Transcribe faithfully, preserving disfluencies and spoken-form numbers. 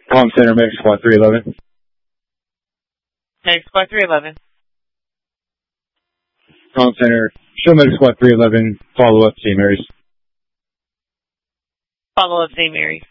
Palm Center, Medic Squad three eleven. Medic Squad three eleven. Palm Center, show Medic Squad three eleven, follow up Saint Mary's. Follow up Saint Mary's.